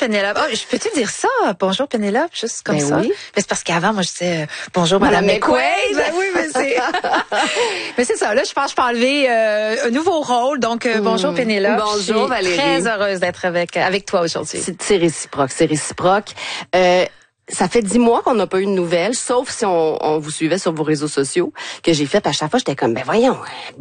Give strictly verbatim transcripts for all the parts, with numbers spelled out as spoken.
Pénélope. Oh, je peux te dire ça? Bonjour Pénélope, juste comme ben ça. Oui. Mais c'est parce qu'avant, moi, je disais euh, bonjour Madame, Madame McQuaid. Ben oui, mais c'est... mais c'est ça, là, je pense que je peux enlever euh, un nouveau rôle. Donc, euh, bonjour mmh. Pénélope. Bonjour Valérie. Très heureuse d'être avec, avec toi aujourd'hui. C'est, c'est réciproque, c'est réciproque. Euh, Ça fait dix mois qu'on n'a pas eu de nouvelles, sauf si on, on vous suivait sur vos réseaux sociaux, que j'ai fait. À chaque fois, j'étais comme, ben voyons,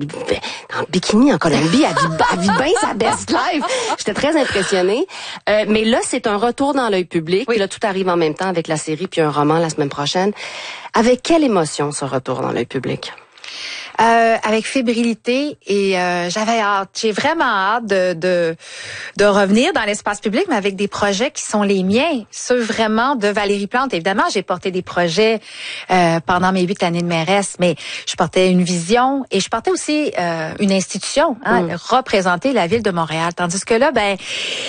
en bikini en Colombie, elle vit, elle vit bien sa best life. J'étais très impressionnée. Euh, mais là, c'est un retour dans l'œil public. Oui. Puis là, tout arrive en même temps avec la série, puis un roman la semaine prochaine. Avec quelle émotion ce retour dans l'œil public? Euh, avec fébrilité et euh, j'avais hâte. J'ai vraiment hâte de, de de revenir dans l'espace public, mais avec des projets qui sont les miens, ceux vraiment de Valérie Plante. Évidemment, j'ai porté des projets euh, pendant mes huit années de mairesse, mais je portais une vision et je portais aussi euh, une institution, hein, mmh. représenter la ville de Montréal. Tandis que là, ben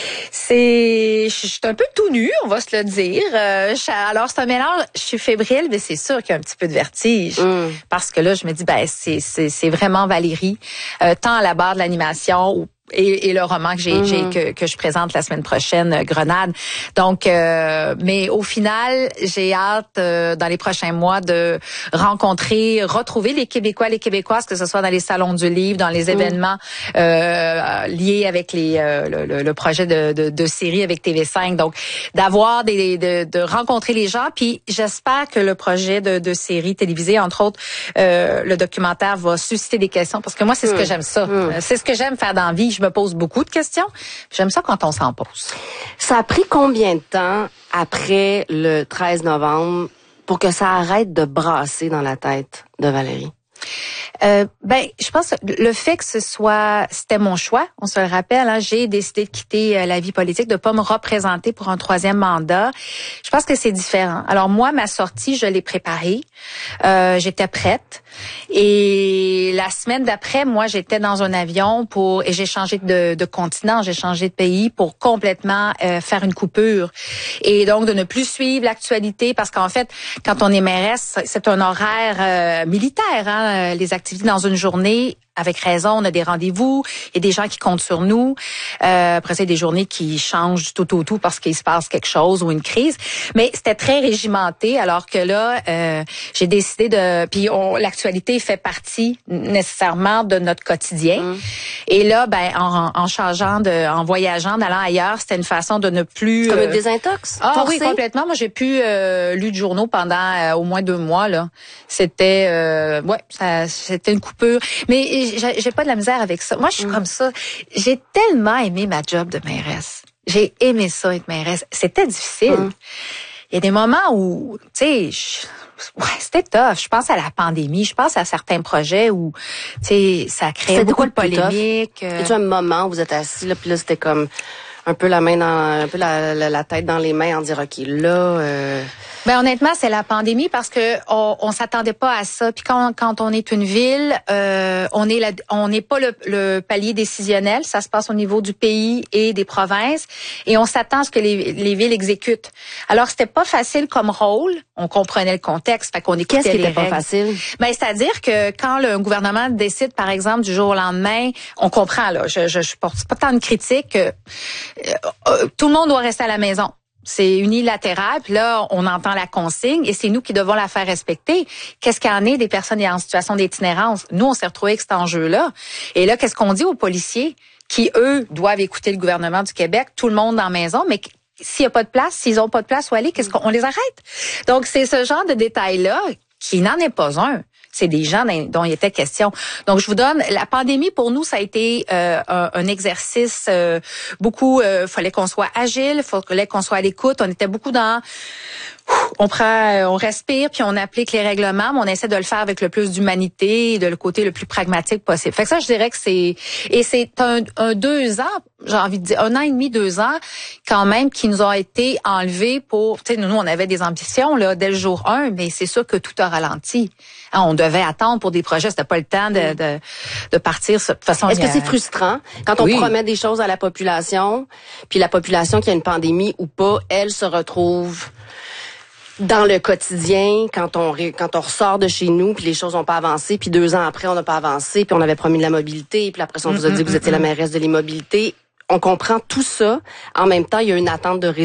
c'est, je suis un peu tout nu, on va se le dire. Euh, alors c'est un mélange. Je suis fébrile, mais c'est sûr qu'il y a un petit peu de vertige mmh. parce que là, je me dis ben c'est C'est, c'est vraiment Valérie, euh, tant à la barre de l'animation ou Et, et le roman que j'ai, mm-hmm. j'ai que, que je présente la semaine prochaine, Grenade. Donc, euh, mais au final, j'ai hâte euh, dans les prochains mois de rencontrer, retrouver les Québécois, les Québécoises, que ce soit dans les salons du livre, dans les mm-hmm. événements euh, liés avec les euh, le, le, le projet de, de, de série avec T V cinq. Donc, d'avoir des de, de rencontrer les gens. Puis, j'espère que le projet de, de série télévisée, entre autres, euh, le documentaire va susciter des questions parce que moi, c'est mm-hmm. ce que j'aime ça. Mm-hmm. C'est ce que j'aime faire dans la vie. Je me pose beaucoup de questions. J'aime ça quand on s'en pose. Ça a pris combien de temps après le treize novembre pour que ça arrête de brasser dans la tête de Valérie? Euh, ben, je pense que le fait que ce soit, c'était mon choix, on se le rappelle, hein, j'ai décidé de quitter euh, la vie politique, de pas me représenter pour un troisième mandat. Je pense que c'est différent. Alors moi, ma sortie, je l'ai préparée, euh, j'étais prête, et la semaine d'après, moi, j'étais dans un avion pour, et j'ai changé de, de continent, j'ai changé de pays pour complètement euh, faire une coupure, et donc de ne plus suivre l'actualité, parce qu'en fait, quand on est mairesse, c'est un horaire euh, militaire, hein, les activités dans une journée. Avec raison, on a des rendez-vous, il y a des gens qui comptent sur nous. Euh, après, c'est des journées qui changent du tout au tout parce qu'il se passe quelque chose ou une crise. Mais c'était très régimenté, alors que là, euh, j'ai décidé de... Puis on, l'actualité fait partie nécessairement de notre quotidien. Mmh. Et là, ben, en, en changeant, de, en voyageant, en allant ailleurs, c'était une façon de ne plus... Comme euh... une désintox? Ah forcé. Oui, complètement. Moi, j'ai plus euh, lu de journaux pendant euh, au moins deux mois. Là, c'était... Euh, ouais, ça, c'était une coupure. Mais J'ai, j'ai pas de la misère avec ça. Moi, je suis mmh. comme ça. J'ai tellement aimé ma job de mairesse. J'ai aimé ça être mairesse. C'était difficile. Mmh. Il y a des moments où, tu sais, ouais, c'était tough. Je pense à la pandémie. Je pense à certains projets où, tu sais, ça créait beaucoup de polémiques. Euh... Y a un moment où vous êtes assis là, puis là, c'était comme un peu la main dans, un peu la, la, la tête dans les mains, en dire ok, là. Euh... Ben honnêtement, c'est la pandémie parce que on, on s'attendait pas à ça. Puis quand quand on est une ville, euh, on est la, on n'est pas le, le palier décisionnel. Ça se passe au niveau du pays et des provinces, et on s'attend à ce que les, les villes exécutent. Alors c'était pas facile comme rôle. On comprenait le contexte, fait qu'on écoutait Qu'est-ce qui les était pas facile? Ben c'est-à-dire que quand le gouvernement décide, par exemple, du jour au lendemain, on comprend là. Je je, je porte pas tant de critiques. Euh, euh, tout le monde doit rester à la maison. C'est unilatéral, puis là, on entend la consigne et c'est nous qui devons la faire respecter. Qu'est-ce qu'il y en est des personnes en situation d'itinérance? Nous, on s'est retrouvés avec cet enjeu-là. Et là, qu'est-ce qu'on dit aux policiers qui, eux, doivent écouter le gouvernement du Québec, tout le monde dans la maison, mais s'il n'y a pas de place, s'ils n'ont pas de place où aller, qu'est-ce qu'on on les arrête? Donc, c'est ce genre de détails-là qui n'en est pas un. C'est des gens dont il était question. Donc, je vous donne, la pandémie, pour nous, ça a été euh, un, un exercice euh, beaucoup, euh, fallait qu'on soit agile, fallait qu'on soit à l'écoute. On était beaucoup dans... On prend, on respire, puis on applique les règlements, mais on essaie de le faire avec le plus d'humanité et de le côté le plus pragmatique possible. Fait que ça, je dirais que c'est... Et c'est un, un deux ans, j'ai envie de dire, un an et demi, deux ans, quand même, qui nous ont été enlevés pour... Tu sais, nous, on avait des ambitions là dès le jour un, mais c'est sûr que tout a ralenti. Hein, on devait attendre pour des projets, c'était pas le temps de, de, de partir de façon... Est-ce que c'est frustrant quand on oui. promet des choses à la population, puis la population qui a une pandémie ou pas, elle se retrouve... dans le quotidien, quand on quand on ressort de chez nous, puis les choses n'ont pas avancé, puis deux ans après, on n'a pas avancé, puis on avait promis de la mobilité, puis après, on vous a dit que vous étiez la mairesse de l'immobilité. On comprend tout ça. En même temps, il y a une attente de